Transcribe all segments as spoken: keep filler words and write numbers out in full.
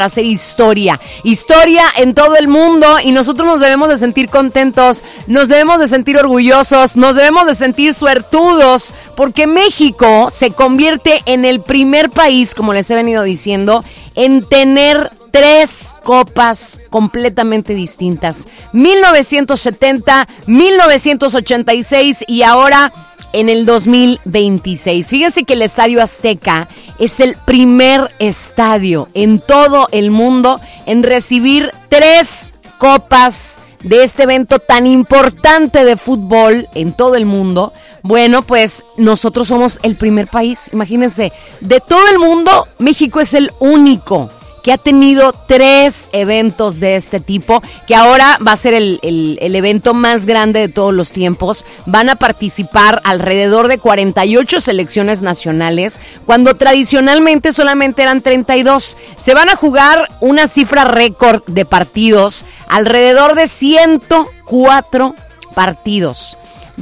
hacer historia, historia en todo el mundo, y nosotros nos debemos de sentir contentos, nos debemos de sentir orgullosos, nos debemos de sentir suertudos, porque México se convierte en el primer país, como les he venido diciendo, en tener tres copas completamente distintas. mil novecientos setenta, mil novecientos ochenta y seis y ahora en el dos mil veintiséis. Fíjense que el Estadio Azteca es el primer estadio en todo el mundo en recibir tres copas de este evento tan importante de fútbol en todo el mundo. Bueno, pues nosotros somos el primer país, imagínense, de todo el mundo, México es el único que ha tenido tres eventos de este tipo, que ahora va a ser el, el, el evento más grande de todos los tiempos. Van a participar alrededor de cuarenta y ocho selecciones nacionales, cuando tradicionalmente solamente eran treinta y dos. Se van a jugar una cifra récord de partidos, alrededor de ciento cuatro partidos.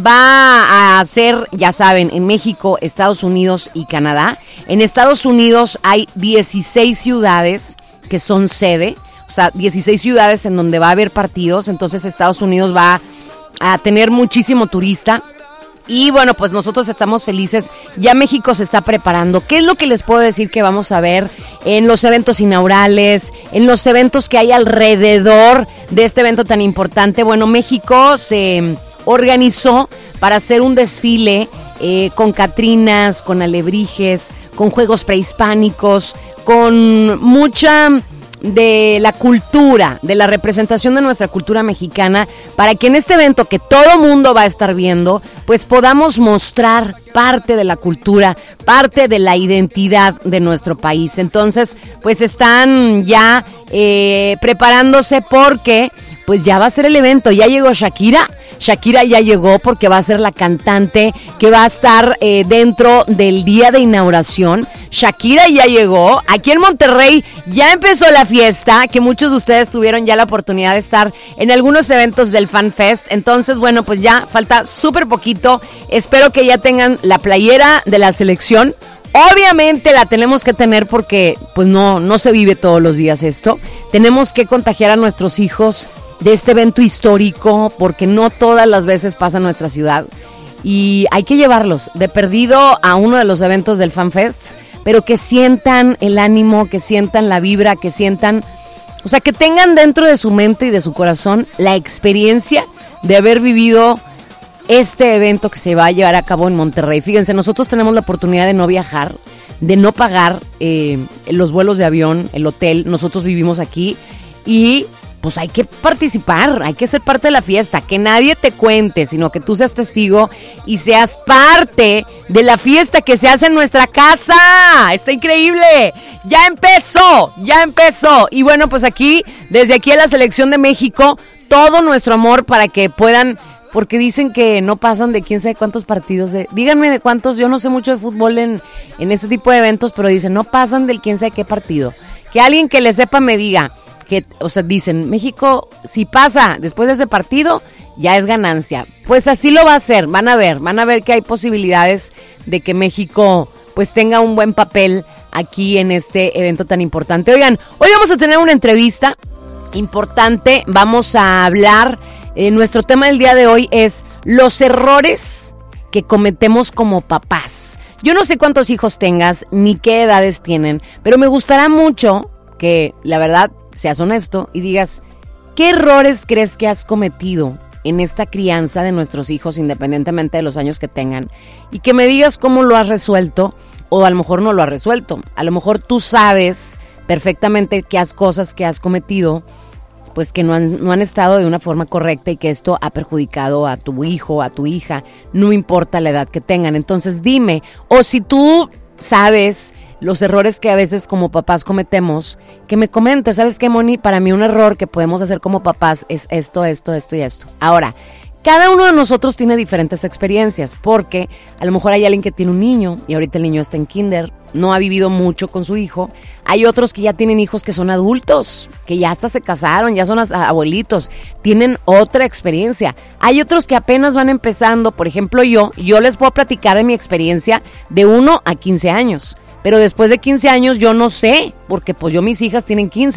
Va a ser, ya saben, en México, Estados Unidos y Canadá. En Estados Unidos hay dieciséis ciudades que son sede, o sea, dieciséis ciudades en donde va a haber partidos. Entonces Estados Unidos va a tener muchísimo turista. Y bueno, pues nosotros estamos felices. Ya México se está preparando. ¿Qué es lo que les puedo decir que vamos a ver en los eventos inaugurales, en los eventos que hay alrededor de este evento tan importante? Bueno, México se organizó para hacer un desfile eh, con catrinas, con alebrijes, con juegos prehispánicos, con mucha de la cultura, de la representación de nuestra cultura mexicana, para que en este evento que todo mundo va a estar viendo, pues podamos mostrar parte de la cultura, parte de la identidad de nuestro país. Entonces, pues están ya eh, preparándose porque pues ya va a ser el evento. Ya llegó Shakira, Shakira ya llegó porque va a ser la cantante que va a estar eh, dentro del día de inauguración. Shakira ya llegó, aquí en Monterrey ya empezó la fiesta, que muchos de ustedes tuvieron ya la oportunidad de estar en algunos eventos del Fan Fest. Entonces, bueno, pues ya falta súper poquito. Espero que ya tengan la playera de la selección. Obviamente la tenemos que tener porque pues no, no se vive todos los días esto. Tenemos que contagiar a nuestros hijos de este evento histórico, porque no todas las veces pasa en nuestra ciudad. Y hay que llevarlos de perdido a uno de los eventos del Fan Fest, pero que sientan el ánimo, que sientan la vibra, que sientan, o sea, que tengan dentro de su mente y de su corazón la experiencia de haber vivido este evento que se va a llevar a cabo en Monterrey. Fíjense, nosotros tenemos la oportunidad de no viajar, de no pagar eh, los vuelos de avión, el hotel. Nosotros vivimos aquí y pues hay que participar, hay que ser parte de la fiesta, que nadie te cuente, sino que tú seas testigo y seas parte de la fiesta que se hace en nuestra casa. Está increíble, ya empezó, ya empezó. Y bueno, pues aquí, desde aquí a la Selección de México, todo nuestro amor para que puedan, porque dicen que no pasan de quién sabe cuántos partidos, de, díganme de cuántos, yo no sé mucho de fútbol en, en este tipo de eventos, pero dicen, no pasan del quién sabe qué partido. Que alguien que le sepa me diga, que, o sea, dicen, México, si pasa después de ese partido, ya es ganancia. Pues así lo va a hacer, van a ver, van a ver que hay posibilidades de que México pues tenga un buen papel aquí en este evento tan importante. Oigan, hoy vamos a tener una entrevista importante, vamos a hablar, eh, nuestro tema del día de hoy es los errores que cometemos como papás. Yo no sé cuántos hijos tengas, ni qué edades tienen, pero me gustará mucho que, la verdad, seas honesto y digas, ¿qué errores crees que has cometido en esta crianza de nuestros hijos, independientemente de los años que tengan? Y que me digas cómo lo has resuelto, o a lo mejor no lo has resuelto. A lo mejor tú sabes perfectamente que has cosas que has cometido, pues que no han, no han estado de una forma correcta y que esto ha perjudicado a tu hijo, a tu hija, no importa la edad que tengan. Entonces dime, o si tú sabes los errores que a veces como papás cometemos, que me comentes. ¿Sabes qué, Moni? Para mí un error que podemos hacer como papás es esto, esto, esto y esto. Ahora, cada uno de nosotros tiene diferentes experiencias, porque a lo mejor hay alguien que tiene un niño y ahorita el niño está en kinder, no ha vivido mucho con su hijo. Hay otros que ya tienen hijos que son adultos, que ya hasta se casaron, ya son abuelitos, tienen otra experiencia. Hay otros que apenas van empezando, por ejemplo yo, yo les puedo platicar de mi experiencia de uno a quince años. pero después de quince años yo no sé, porque pues yo mis hijas tienen quince.